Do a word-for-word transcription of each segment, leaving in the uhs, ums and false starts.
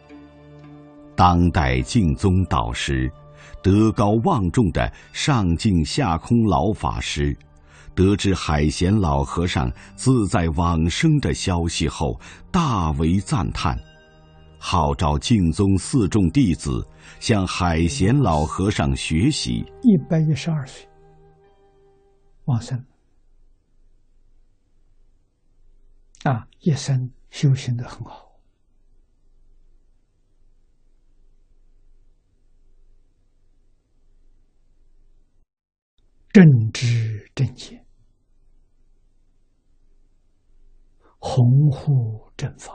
当代净宗导师、德高望重的上净下空老法师，得知海贤老和尚自在往生的消息后，大为赞叹，号召净宗四众弟子向海贤老和尚学习。 一百一十二岁往生啊，一生修行得很好。正知正见，弘护正法，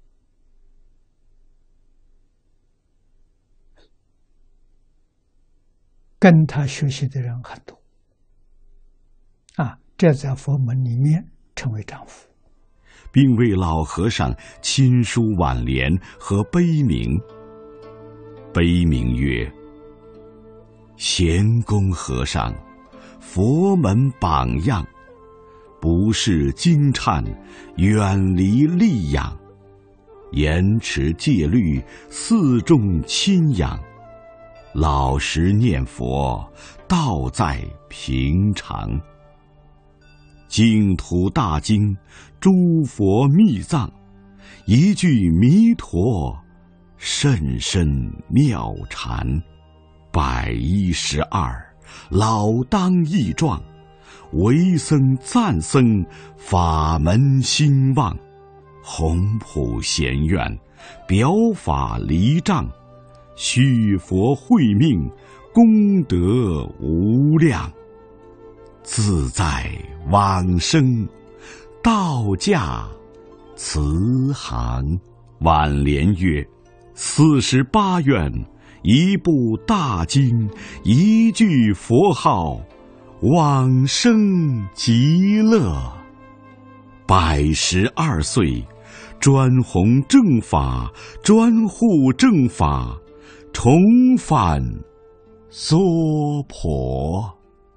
跟他学习的人很多啊，这在佛门里面称为丈夫， 并为老和尚亲书挽联和碑铭。碑铭曰：贤公和尚，佛门榜样，不是经忏，远离戾养，严持戒律，四众亲仰，老实念佛，道在平常。净土大经，诸佛密藏，一句弥陀，甚深妙禅。百一十二，老当益壮，为僧赞僧，法门兴旺。宏普贤愿，表法离障，续佛慧命，功德无量。自在往生，道驾慈航。挽联曰：四十八愿，一部大经，一句佛号，往生极乐。百十二岁，专弘正法，专护正法，重返娑婆。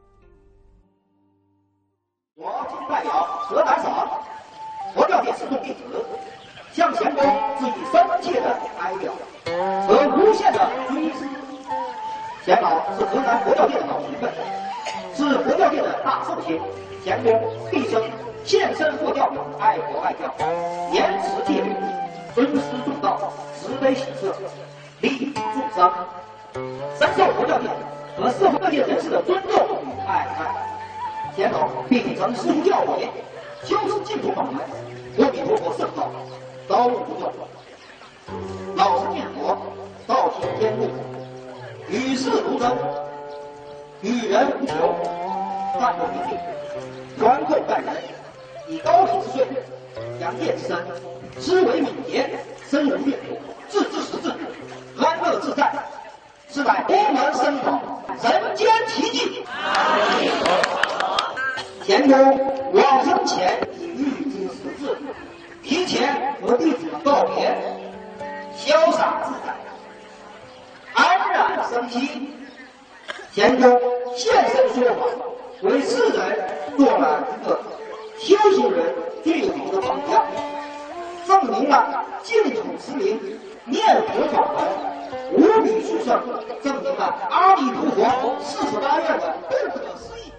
我今代表河南省佛教界四众弟子，向贤公致以深切的哀悼和无限的追思。贤老是河南佛教界的老前辈，是佛教界的大圣贤。贤公毕生献身佛教，爱国爱教，严持戒律，尊师重道，慈悲喜舍，利益众生，深受佛教界和社会各界人士的尊重与爱戴。贤老秉承师父教诲，修持净土法门，阿弥陀佛圣道，高无众，老实念佛，道行天路，与世如真，与人无求，淡泊平静，宽厚待人，以高品之税，扬业之身，思维敏捷，身如玉，自知识智，安乐自在，是乃佛门僧法人间奇迹。贤公往生前已预知时至，提前和弟子们告别，潇洒自在，安然生息。贤公现身说法，为世人做了一个修行人最好的榜样，证明了净土持名念佛法门无比殊胜，证明了阿弥陀佛四十八愿的不可思议。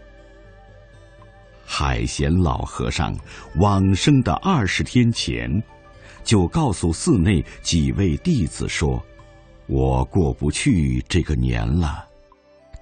海贤老和尚往生的二十天前，就告诉寺内几位弟子说：“我过不去这个年了。”